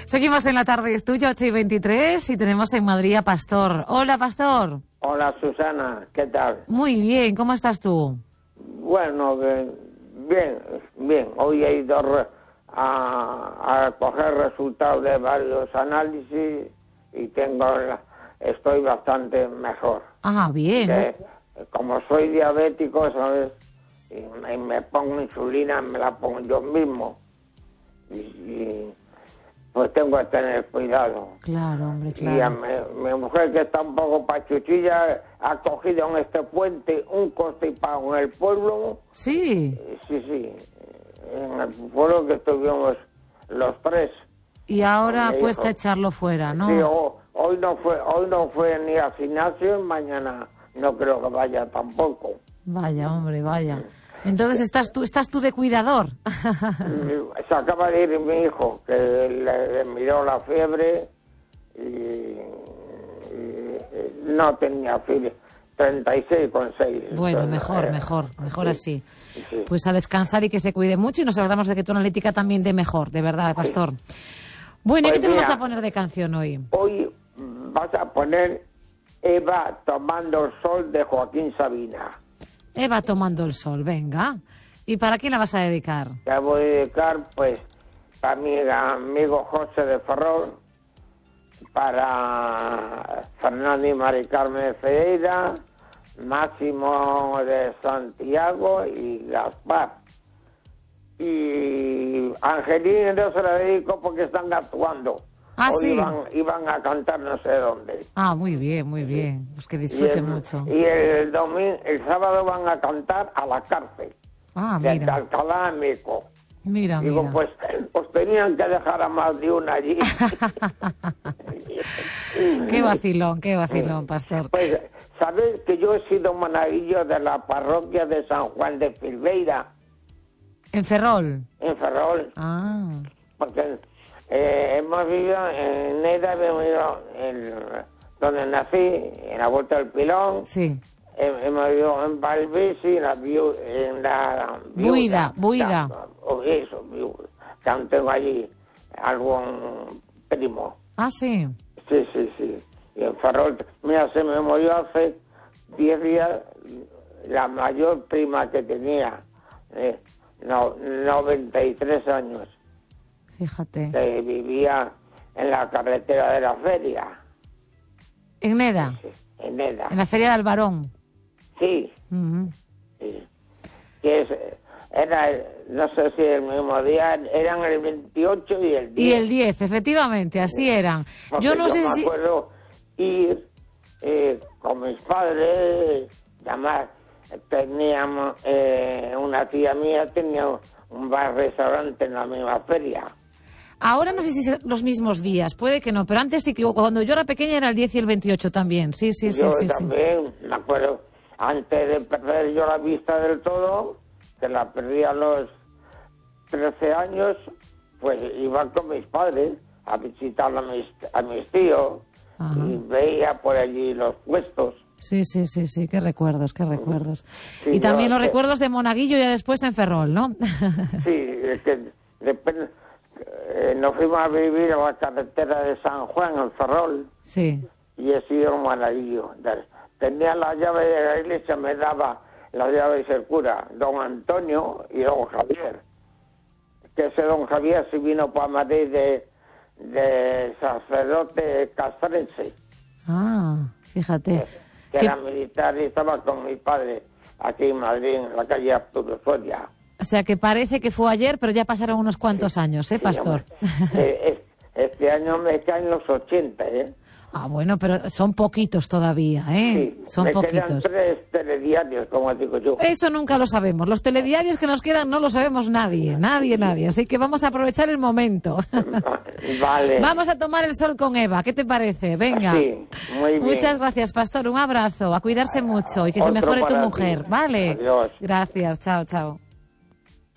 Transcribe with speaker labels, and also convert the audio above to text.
Speaker 1: Seguimos en La Tarde es Tuya, 8:23, y tenemos en Madrid a Pastor. Hola, Pastor.
Speaker 2: Hola, Susana, ¿qué tal?
Speaker 1: Muy bien, ¿cómo estás tú?
Speaker 2: Bueno, bien. Hoy he ido a coger resultados de varios análisis y estoy bastante mejor.
Speaker 1: Ah, bien.
Speaker 2: Como soy diabético, ¿sabes? Y me pongo insulina, me la pongo yo mismo. Y pues tengo que tener cuidado.
Speaker 1: Claro, hombre,
Speaker 2: Y a
Speaker 1: claro.
Speaker 2: mi mujer, que está un poco pachuchilla, ha cogido en este puente un constipado en el pueblo.
Speaker 1: Sí.
Speaker 2: Sí, en el pueblo que estuvimos los tres.
Speaker 1: Y ahora
Speaker 2: Me
Speaker 1: cuesta
Speaker 2: dijo,
Speaker 1: echarlo fuera, ¿no?
Speaker 2: Sí, hoy no fue ni al gimnasio y mañana no creo que vaya tampoco.
Speaker 1: Vaya, hombre, vaya. Entonces estás tú de cuidador.
Speaker 2: Se acaba de ir mi hijo, que le miró la fiebre y no tenía fiebre, 36,6.
Speaker 1: Bueno,
Speaker 2: Entonces,
Speaker 1: mejor
Speaker 2: sí,
Speaker 1: así.
Speaker 2: sí.
Speaker 1: Pues a descansar y que se cuide mucho, y nos alegramos de que tu analítica también dé mejor, de verdad, Pastor. Bueno, ¿y
Speaker 2: Pues
Speaker 1: qué te vamos
Speaker 2: mira,
Speaker 1: a poner de canción hoy?
Speaker 2: Hoy vas a poner Eva tomando el sol de Joaquín Sabina.
Speaker 1: Eva tomando el sol, venga. ¿Y para quién la vas a dedicar?
Speaker 2: La voy a dedicar, pues, para mi amigo José de Ferrol, para Fernando y Mari Carmen de Ferreira, Máximo de Santiago y Gaspar. Y Angelina no se la dedico porque están actuando.
Speaker 1: Ah,
Speaker 2: Hoy
Speaker 1: sí.
Speaker 2: iban a cantar no sé dónde.
Speaker 1: Ah, muy bien, muy bien. Pues que disfruten mucho.
Speaker 2: Y el sábado van a cantar a la cárcel.
Speaker 1: Ah,
Speaker 2: De
Speaker 1: mira.
Speaker 2: Alcalá a Mico.
Speaker 1: Mira,
Speaker 2: Digo,
Speaker 1: mira.
Speaker 2: pues tenían que dejar a más de una allí.
Speaker 1: Qué vacilón, Pastor.
Speaker 2: Pues, ¿sabes que yo he sido monaguillo de la parroquia de San Juan de Filbeira,
Speaker 1: ¿En Ferrol?
Speaker 2: en Ferrol?
Speaker 1: Ah,
Speaker 2: Porque hemos vivido en Neda, hemos vivido donde nací, en la Vuelta del Pilón.
Speaker 1: sí.
Speaker 2: Hemos vivido en Valvesi, en la
Speaker 1: Buida.
Speaker 2: Eso, Viuda. También tengo allí algún primo.
Speaker 1: Ah, sí.
Speaker 2: Sí. Y en Ferrol, mira, se me murió hace 10 días la mayor prima que tenía, 93 años,
Speaker 1: Fíjate.
Speaker 2: que vivía en la carretera de la feria,
Speaker 1: En Neda,
Speaker 2: en Neda.
Speaker 1: en la Feria de Albarón.
Speaker 2: Sí.
Speaker 1: Ujú.
Speaker 2: Sí. Era, no sé si el mismo día, eran el 28 y el 10.
Speaker 1: Y el 10, efectivamente, así eran.
Speaker 2: Porque
Speaker 1: Yo no sé
Speaker 2: me
Speaker 1: si...
Speaker 2: acuerdo ir con mis padres, teníamos, una tía mía tenía un bar-restaurante en la misma feria.
Speaker 1: Ahora no sé si son los mismos días, puede que no, pero antes sí que cuando yo era pequeña era el 10 y el 28 también. Sí.
Speaker 2: Yo también, me acuerdo, antes de perder yo la vista del todo, que la perdí a los 13 años, pues iba con mis padres a visitar a mis tíos.
Speaker 1: Ajá.
Speaker 2: Y veía por allí los puestos.
Speaker 1: Sí, qué recuerdos.
Speaker 2: Sí,
Speaker 1: Y también los
Speaker 2: que-
Speaker 1: recuerdos de Monaguillo y después en Ferrol, ¿no?
Speaker 2: Sí, es que después nos fuimos a vivir a la carretera de San Juan, en Ferrol,
Speaker 1: Sí.
Speaker 2: y he sido un monaguillo. Tenía la llave de la iglesia, me daba la llave el cura, don Antonio y don Javier. Que ese don Javier sí vino para Madrid de sacerdote castrense,
Speaker 1: Ah, fíjate.
Speaker 2: que era militar y estaba con mi padre aquí en Madrid, en la calle Arturo Soria.
Speaker 1: O sea, que parece que fue ayer, pero ya pasaron unos cuantos años,
Speaker 2: Sí,
Speaker 1: Pastor?
Speaker 2: hombre. Este año me caen los 80, ¿eh?
Speaker 1: Ah, bueno, pero son poquitos todavía, ¿eh?
Speaker 2: Sí,
Speaker 1: Son
Speaker 2: me
Speaker 1: poquitos.
Speaker 2: quedan 3 telediarios, como digo yo.
Speaker 1: Eso nunca lo sabemos. Los telediarios que nos quedan no lo sabemos nadie. Así que vamos a aprovechar el momento.
Speaker 2: Vale.
Speaker 1: Vamos a tomar el sol con Eva. ¿Qué te parece? Venga.
Speaker 2: Sí, muy bien.
Speaker 1: Muchas gracias, Pastor. Un abrazo. A cuidarse mucho y que se
Speaker 2: Otro
Speaker 1: mejore tu
Speaker 2: para
Speaker 1: mujer.
Speaker 2: ti.
Speaker 1: Vale.
Speaker 2: Adiós.
Speaker 1: Gracias. Chao.